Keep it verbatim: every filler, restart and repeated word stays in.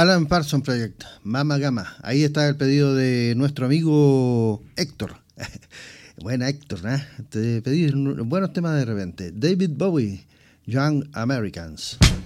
Alan Parsons Project, Mama Gama. Ahí está el pedido de nuestro amigo Héctor. Buena Héctor, ¿eh? Te pedí buenos temas de repente. David Bowie, Young Americans.